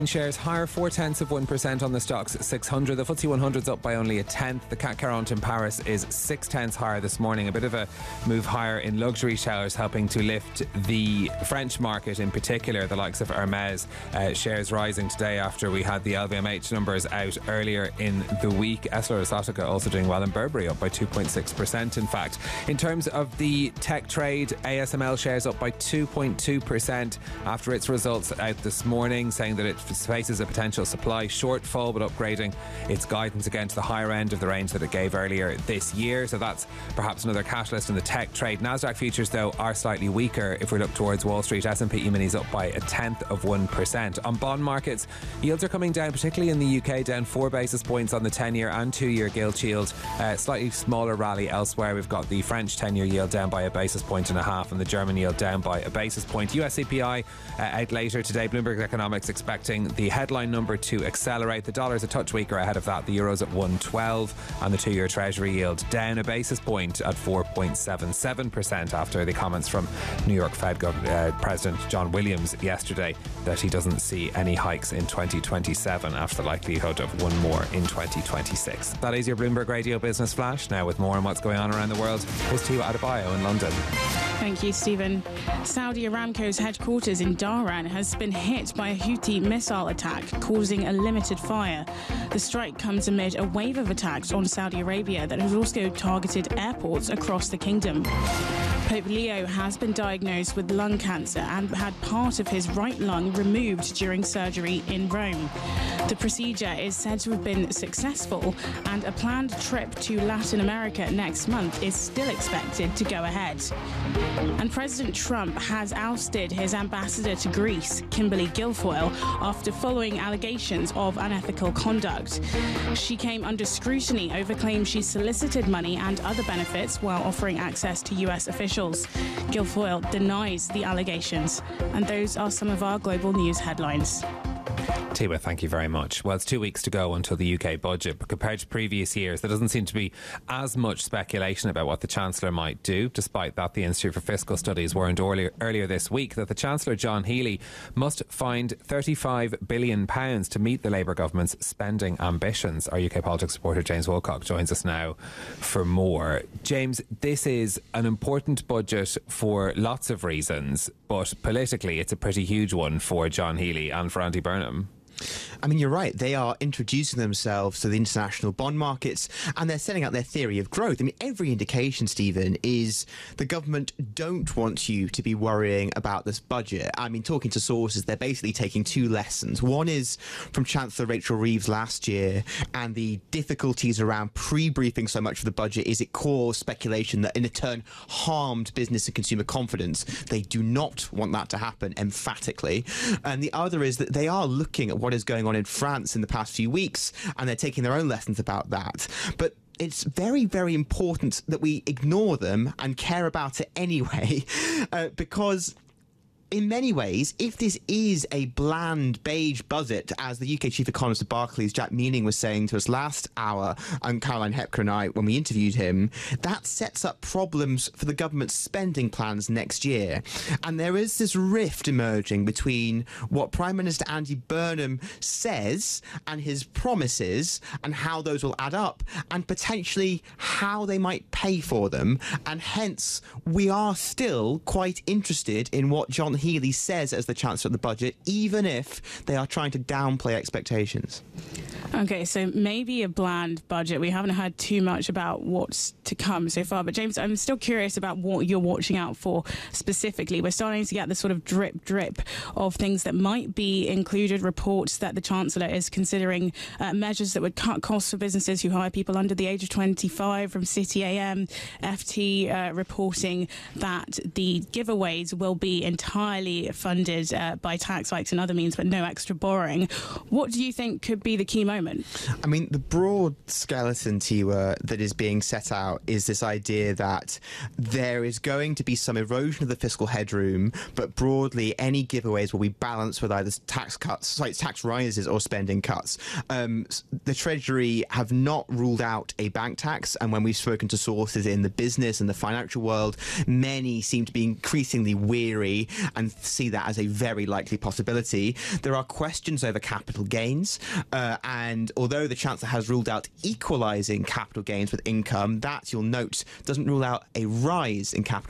Shares higher 0.4% on the Stoxx 600. The FTSE 100's up by only a tenth. The CAC 40 in Paris is 0.6 higher this morning. A bit of a move higher in luxury shares, helping to lift the French market in particular. The likes of Hermès shares rising today after we had the LVMH numbers out earlier in the week. EssilorLuxottica also doing well, and Burberry up by 2.6%. In fact, in terms of the tech trade, ASML shares up by 2.2% after its results out this morning, saying that it faces a potential supply shortfall, but upgrading its guidance again to the higher end of the range that it gave earlier this year. So that's perhaps another catalyst in the tech trade. Nasdaq futures, though, are slightly weaker if we look towards Wall Street. S&P E-minis up by 0.1%. On bond markets, yields are coming down, particularly in the UK, down 4 basis points on the 10-year and 2-year gilt yield. Slightly smaller rally elsewhere. We've got the French 10-year yield down by 1.5 basis points and the German yield down by 1 basis point. US CPI out later today. Bloomberg Economics expecting the headline number to accelerate. The dollar's a touch weaker ahead of that. The euro's at 1.12 and the 2-year treasury yield down 1 basis point at 4.77% after the comments from New York Fed President John Williams yesterday that he doesn't see any hikes in 2027 after the likelihood of one more in 2026. That is your Bloomberg Radio Business Flash. Now with more on what's going on around the world, here's Tiwa Adebayo in London. Thank you, Stephen. Saudi Aramco's headquarters in Dhahran has been hit by a Houthi missile attack, causing a limited fire. The strike comes amid a wave of attacks on Saudi Arabia that has also targeted airports across the kingdom. Pope Leo has been diagnosed with lung cancer and had part of his right lung removed during surgery in Rome. The procedure is said to have been successful, and a planned trip to Latin America next month is still expected to go ahead. And President Trump has ousted his ambassador to Greece, Kimberly Guilfoyle, after following allegations of unethical conduct. She came under scrutiny over claims she solicited money and other benefits while offering access to US officials. Guilfoyle denies the allegations. And those are some of our global news headlines. Tiwa, thank you very much. Well, it's 2 weeks to go until the UK budget, but compared to previous years, there doesn't seem to be as much speculation about what the Chancellor might do. Despite that, the Institute for Fiscal Studies warned earlier this week that the Chancellor, John Healey, must find £35 billion to meet the Labour government's spending ambitions. Our UK politics reporter James Wilcock joins us now for more. James, this is an important budget for lots of reasons, but politically it's a pretty huge one for John Healey and for Andy Burnham. I mean, you're right. They are introducing themselves to the international bond markets and they're setting out their theory of growth. I mean, every indication, Stephen, is the government don't want you to be worrying about this budget. I mean, talking to sources, they're basically taking two lessons. One is from Chancellor Rachel Reeves last year, and the difficulties around pre-briefing so much for the budget is it caused speculation that in turn harmed business and consumer confidence. They do not want that to happen emphatically. And the other is that they are looking at what is going on in France in the past few weeks, and they're taking their own lessons about that. But it's very, very important that we ignore them and care about it anyway, because in many ways, if this is a bland, beige budget, as the UK chief economist of Barclays, Jack Meaning, was saying to us last hour, and Caroline Hepker and I, when we interviewed him, that sets up problems for the government's spending plans next year. And there is this rift emerging between what Prime Minister Andy Burnham says and his promises and how those will add up, and potentially how they might pay for them. And hence, we are still quite interested in what John Healey says as the Chancellor of the budget, even if they are trying to downplay expectations. Okay, so maybe a bland budget. We haven't heard too much about what's to come so far. But James, I'm still curious about what you're watching out for specifically. We're starting to get the sort of drip of things that might be included, reports that the Chancellor is considering measures that would cut costs for businesses who hire people under the age of 25 from City AM, FT reporting that the giveaways will be entirely funded by tax hikes and other means, but no extra borrowing. What do you think could be the key moment? I mean, the broad skeleton, Tiwa, that is being set out is this idea that there is going to be some erosion of the fiscal headroom, but broadly any giveaways will be balanced with either tax rises or spending cuts. The Treasury have not ruled out a bank tax, and when we've spoken to sources in the business and the financial world, many seem to be increasingly weary and see that as a very likely possibility. There are questions over capital gains, and although the Chancellor has ruled out equalising capital gains with income, that, you'll note, doesn't rule out a rise in capital